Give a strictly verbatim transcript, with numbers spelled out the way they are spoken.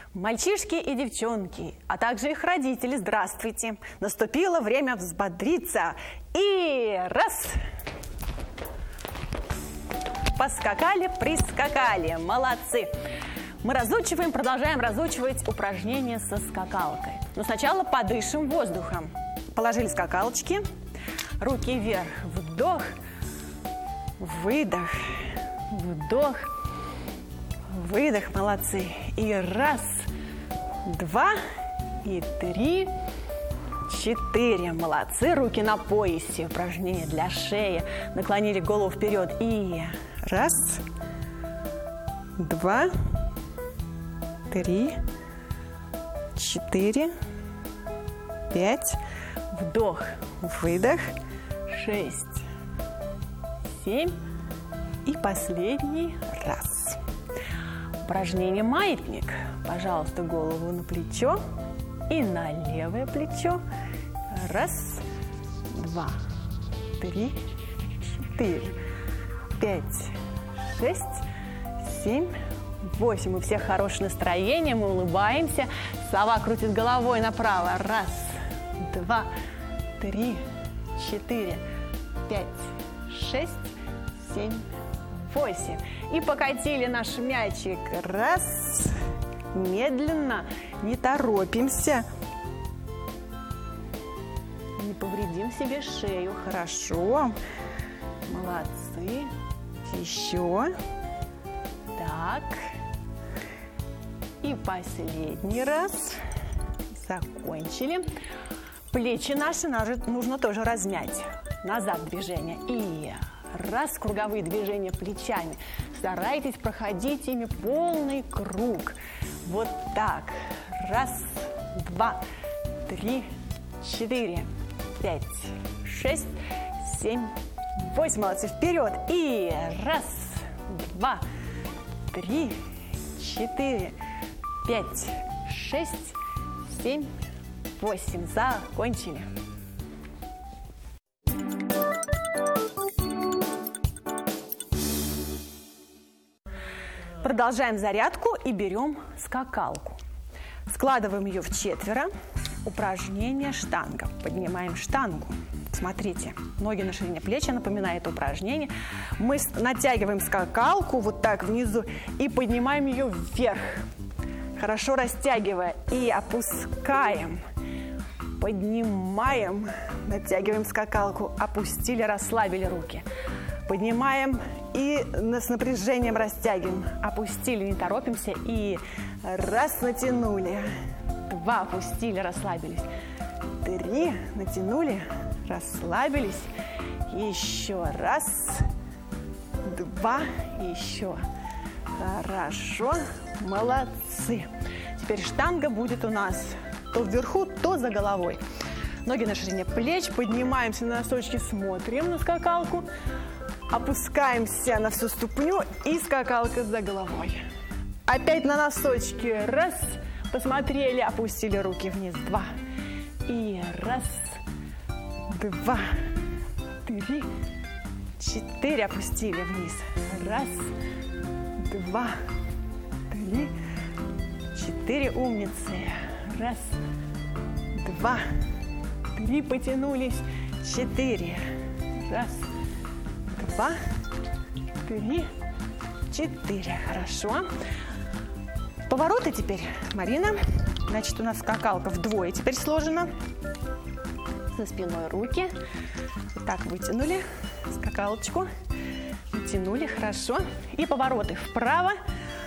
Мальчишки и девчонки, а также их родители, здравствуйте! Наступило время взбодриться. И раз! Поскакали, прискакали. Молодцы! Мы разучиваем, продолжаем разучивать упражнения со скакалкой. Но сначала подышим воздухом. Положили скакалочки, руки вверх, вдох, выдох, вдох, выдох, молодцы. И раз, два, и три, четыре. Молодцы, руки на поясе. Упражнение для шеи. Наклонили голову вперед. И раз, два, три, четыре, пять. Вдох, выдох, шесть, семь. И последний раз. Упражнение маятник. Пожалуйста, голову на плечо и на левое плечо. Раз, два, три, четыре, пять, шесть, семь, восемь. У всех хорошее настроение, мы улыбаемся. Сова крутит головой направо. Раз, два, три, четыре, пять, шесть, семь, восемь. И покатили наш мячик. Раз. Медленно, не торопимся. Не повредим себе шею. Хорошо. Молодцы. Еще. Так. И последний раз. Закончили. Плечи наши нужно тоже размять. Назад движение. И раз, круговые движения плечами. Старайтесь проходить ими полный круг. Вот так. Раз, два, три, четыре, пять, шесть, семь, восемь. Молодцы. Вперед. И раз, два, три, четыре, пять, шесть, семь, восемь. Закончили. Продолжаем зарядку и берем скакалку. Складываем ее в четверо. Упражнение штанга. Поднимаем штангу. Смотрите, ноги на ширине плеч, я напоминаю это упражнение. Мы натягиваем скакалку вот так внизу и поднимаем ее вверх. Хорошо растягивая. И опускаем. Поднимаем. Натягиваем скакалку. Опустили, расслабили руки. Поднимаем и с напряжением растягиваем. Опустили, не торопимся. И раз, натянули. Два, опустили, расслабились. Три, натянули, расслабились. Еще раз. Два, еще. Хорошо. Молодцы. Теперь штанга будет у нас то вверху, то за головой. Ноги на ширине плеч. Поднимаемся на носочки, смотрим на скакалку. Опускаемся на всю ступню и скакалка за головой. Опять на носочки. Раз. Посмотрели, опустили руки вниз. Два. И раз. Два. Три. Четыре. Опустили вниз. Раз. Два. Три. Четыре. Умницы. Раз. Два. Три. Потянулись. Четыре. Раз. Два, три, четыре. Хорошо. Повороты теперь, Марина. Значит, у нас скакалка вдвое теперь сложена. За спиной руки. Вот так вытянули скакалочку. Вытянули, хорошо. И повороты вправо,